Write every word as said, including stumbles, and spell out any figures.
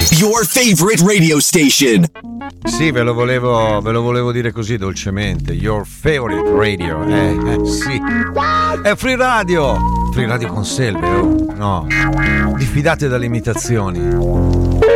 Your favorite radio station. Sì, ve lo volevo, ve lo volevo dire così dolcemente. Your favorite radio. Eh, eh sì. È Free Radio. Free Radio con Selve, oh. No. Diffidate dalle imitazioni.